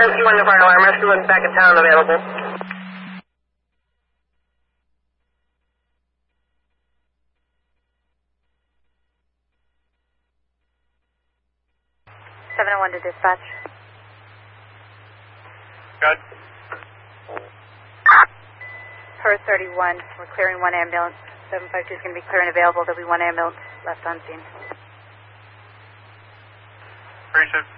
Rescue 1 to fire alarm. Rescue 1 back in town available. One to dispatch. Good. Per 31, we're clearing one ambulance. 752 is going to be clear and available. There'll be one ambulance left on scene. Appreciate it.